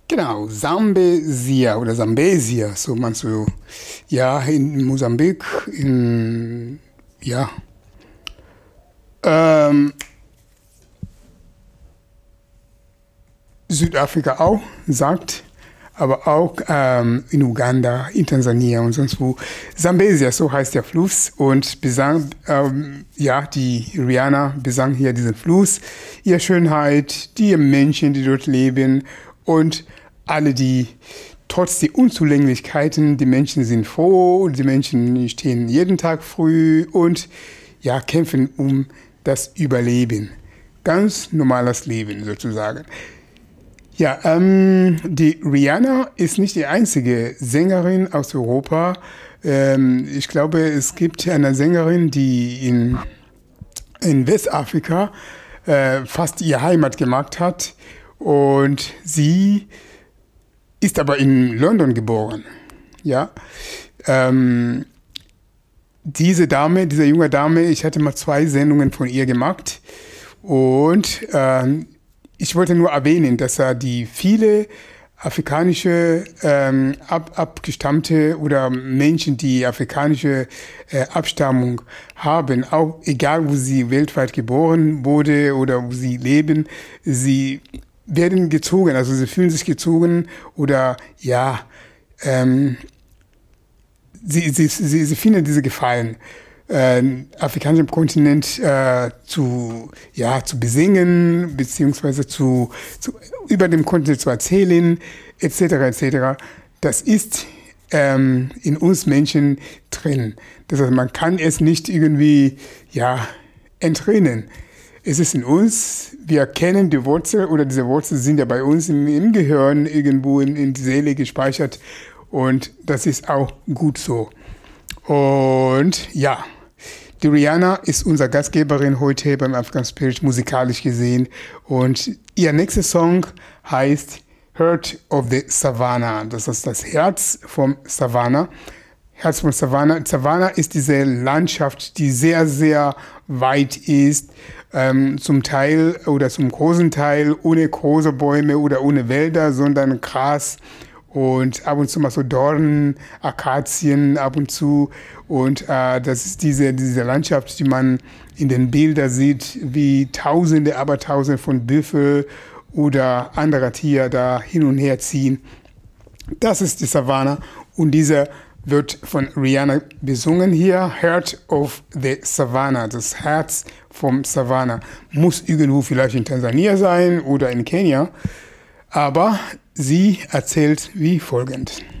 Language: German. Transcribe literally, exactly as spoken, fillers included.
Genau, Sambesia oder Sambesia, so meinst du. Ja, in Mosambik, in, ja, ähm, Südafrika auch, sagt, aber auch ähm, in Uganda, in Tansania und sonst wo. Sambesia, so heißt der Fluss und besang, ähm, ja, die Rihanna besang hier diesen Fluss, ihre Schönheit, die Menschen, die dort leben und alle, die trotz der Unzulänglichkeiten, die Menschen sind froh, die Menschen stehen jeden Tag früh und ja, kämpfen um das Überleben. Ganz normales Leben sozusagen. Ja, ähm, die Rihanna ist nicht die einzige Sängerin aus Europa. Ähm, ich glaube, es gibt eine Sängerin, die in, in Westafrika äh, fast ihre Heimat gemacht hat und sie ist aber in London geboren. Ja, ähm, diese Dame, diese junge Dame, ich hatte mal zwei Sendungen von ihr gemacht und ähm, ich wollte nur erwähnen, dass er die viele afrikanische ähm, ab, abgestammte oder Menschen, die afrikanische äh, Abstammung haben, auch egal wo sie weltweit geboren wurde oder wo sie leben, sie werden gezogen, also sie fühlen sich gezogen oder ja, ähm, sie, sie, sie, sie finden diese Gefallen, äh, afrikanischen Kontinent äh, zu, ja, zu besingen, beziehungsweise zu, zu, über dem Kontinent zu erzählen, et cetera et cetera. Das ist ähm, in uns Menschen drin. Das heißt, man kann es nicht irgendwie, ja, entrinnen. Es ist in uns, wir kennen die Wurzel oder diese Wurzeln sind ja bei uns im, im Gehirn irgendwo in, in die Seele gespeichert und das ist auch gut so. Und ja, die Rihanna ist unsere Gastgeberin heute beim African Spirit musikalisch gesehen und ihr nächster Song heißt Heart of the Savannah. Das ist das Herz vom Savannah. Herz von Savannah. Savannah ist diese Landschaft, die sehr, sehr weit ist, ähm, zum Teil oder zum großen Teil ohne große Bäume oder ohne Wälder, sondern Gras und ab und zu mal so Dornen, Akazien ab und zu. Und äh, das ist diese, diese Landschaft, die man in den Bildern sieht, wie Tausende, aber Tausende von Büffel oder anderer Tiere da hin und her ziehen. Das ist die Savannah und dieser wird von Rihanna besungen hier, Heart of the Savannah, das Herz vom Savannah. Muss irgendwo vielleicht in Tansania sein oder in Kenia, aber sie erzählt wie folgend.